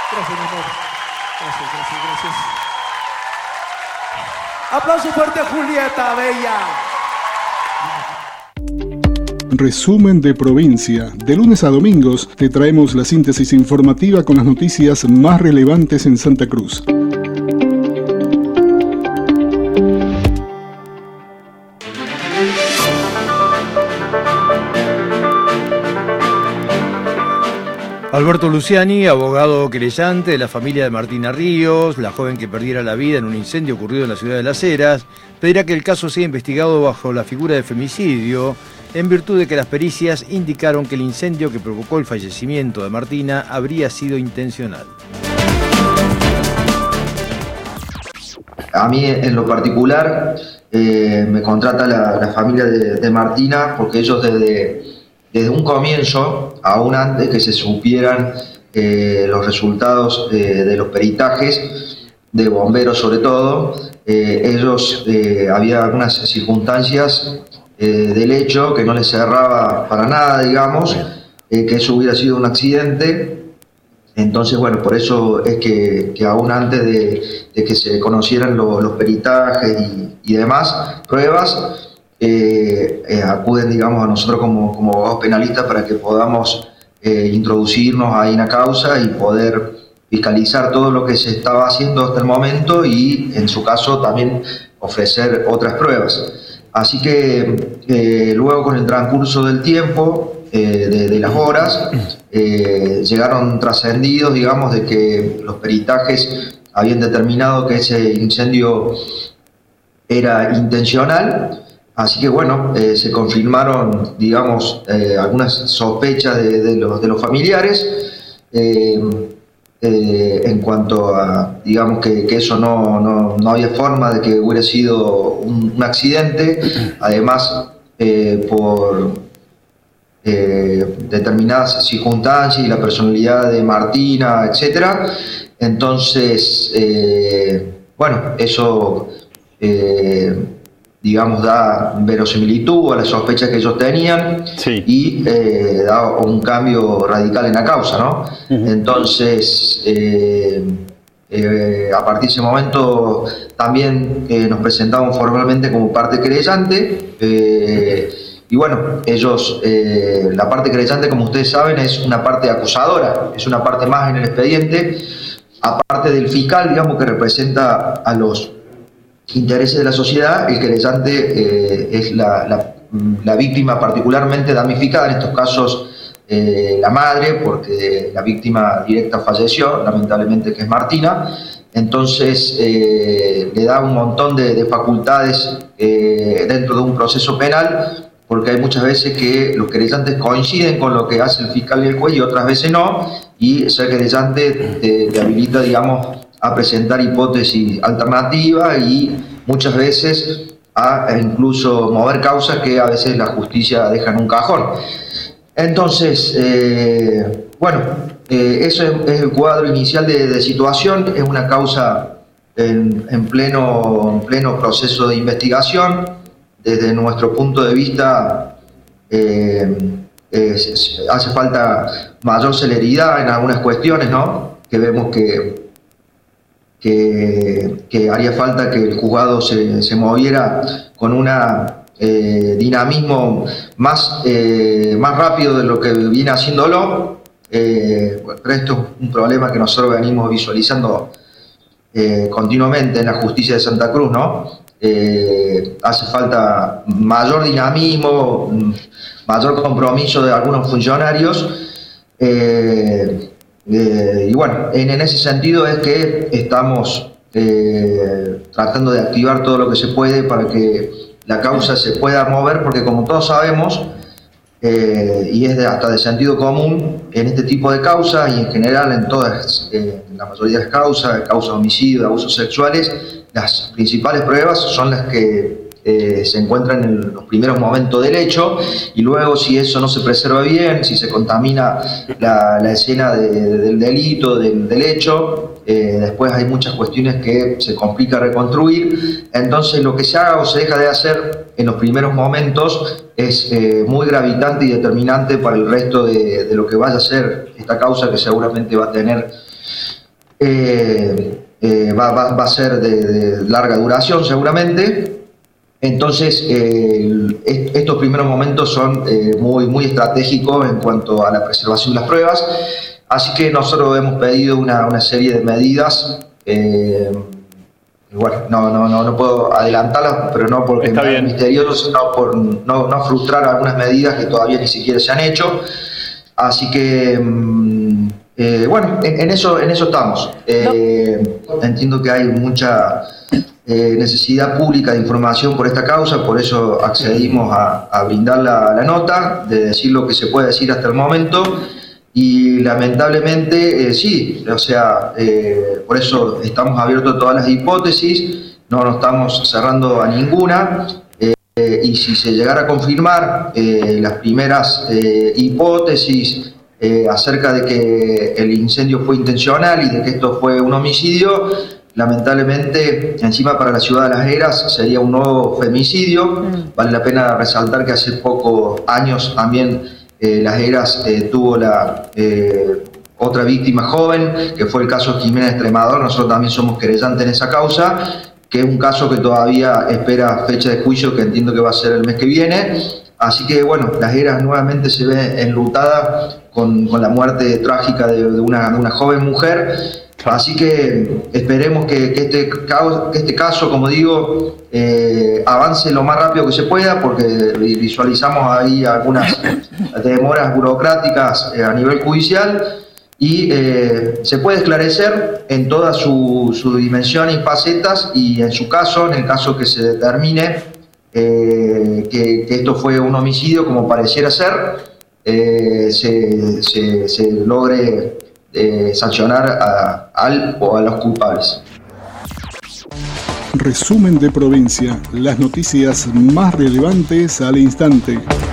Gracias, mi amor. Gracias. Aplauso fuerte a Julieta, bella. Resumen de provincia. De lunes a domingos te traemos la síntesis informativa con las noticias más relevantes en Santa Cruz. Alberto Luciani, abogado querellante de la familia de Martina Ríos, la joven que perdiera la vida en un incendio ocurrido en la ciudad de Las Heras, pedirá que el caso sea investigado bajo la figura de femicidio, en virtud de que las pericias indicaron que el incendio que provocó el fallecimiento de Martina habría sido intencional. A mí, en lo particular, me contrata la familia de Martina, porque ellos desde un comienzo, aún antes que se supieran los resultados de los peritajes, de bomberos sobre todo, ellos, había algunas circunstancias del hecho que no les cerraba para nada, digamos, que eso hubiera sido un accidente. Entonces, bueno, por eso es que aún antes de que se conocieran los peritajes y demás pruebas, acuden, digamos, a nosotros como abogados penalistas para que podamos introducirnos ahí en la causa y poder fiscalizar todo lo que se estaba haciendo hasta el momento y, en su caso, también ofrecer otras pruebas. Así que luego, con el transcurso del tiempo, de las horas, llegaron trascendidos, digamos, de que los peritajes habían determinado que ese incendio era intencional. Así que bueno, se confirmaron, digamos, algunas sospechas de los familiares en cuanto a, digamos, que eso no había forma de que hubiera sido un accidente, además por determinadas circunstancias y la personalidad de Martina, etcétera. Entonces, bueno, eso digamos, da verosimilitud a las sospechas que ellos tenían, sí, y da un cambio radical en la causa, ¿no? Entonces, a partir de ese momento también nos presentamos formalmente como parte querellante, y bueno, ellos, la parte querellante, como ustedes saben, es una parte acusadora, es una parte más en el expediente, aparte del fiscal, digamos, que representa a los intereses de la sociedad. El querellante es la víctima particularmente damnificada, en estos casos la madre, porque la víctima directa falleció, lamentablemente, que es Martina. Entonces le da un montón de facultades dentro de un proceso penal, porque hay muchas veces que los querellantes coinciden con lo que hace el fiscal y el juez y otras veces no, y ser querellante te habilita, digamos, a presentar hipótesis alternativas y muchas veces a incluso mover causas que a veces la justicia deja en un cajón. Entonces, bueno, eso es el cuadro inicial de situación. Es una causa en pleno proceso de investigación. Desde nuestro punto de vista, hace falta mayor celeridad en algunas cuestiones, ¿no? Que vemos que haría falta que el juzgado se moviera con un dinamismo más rápido de lo que viene haciéndolo, pero esto es un problema que nosotros venimos visualizando continuamente en la justicia de Santa Cruz, ¿no? Hace falta mayor dinamismo, mayor compromiso de algunos funcionarios, y bueno, en ese sentido es que estamos tratando de activar todo lo que se puede para que la causa se pueda mover, porque como todos sabemos, y es hasta de sentido común en este tipo de causas y en general en todas, la mayoría de las causas de homicidio, de abusos sexuales, las principales pruebas son las que se encuentran en los primeros momentos del hecho, y luego, si eso no se preserva bien, si se contamina la escena del delito, del hecho, después hay muchas cuestiones que se complica reconstruir. Entonces, lo que se haga o se deja de hacer en los primeros momentos es muy gravitante y determinante para el resto de lo que vaya a ser esta causa, que seguramente va a tener va a ser de larga duración seguramente. Entonces, estos primeros momentos son muy estratégicos en cuanto a la preservación de las pruebas, así que nosotros hemos pedido una serie de medidas. Bueno, no puedo adelantarlas, pero no porque es misterioso, sino por no frustrar algunas medidas que todavía ni siquiera se han hecho. Así que, bueno, en eso estamos. Entiendo que hay mucha necesidad pública de información por esta causa, por eso accedimos a brindar la nota, de decir lo que se puede decir hasta el momento. Y lamentablemente, sí, o sea, por eso estamos abiertos a todas las hipótesis, no estamos cerrando a ninguna, y si se llegara a confirmar las primeras hipótesis acerca de que el incendio fue intencional y de que esto fue un homicidio, lamentablemente, encima para la ciudad de Las Heras sería un nuevo femicidio. Vale la pena resaltar que hace pocos años también Las Heras tuvo otra víctima joven, que fue el caso Jimena Extremador. Nosotros también somos querellantes en esa causa, que es un caso que todavía espera fecha de juicio, que entiendo que va a ser el mes que viene. Así que bueno, Las Heras nuevamente se ve enlutada con la muerte trágica de una joven mujer. Así que esperemos que este caso, como digo, avance lo más rápido que se pueda, porque visualizamos ahí algunas demoras burocráticas a nivel judicial, y se puede esclarecer en toda su dimensión y facetas, y en su caso, en el caso que se determine que esto fue un homicidio como pareciera ser, se logre sancionar al o a los culpables. Resumen de provincia, las noticias más relevantes al instante.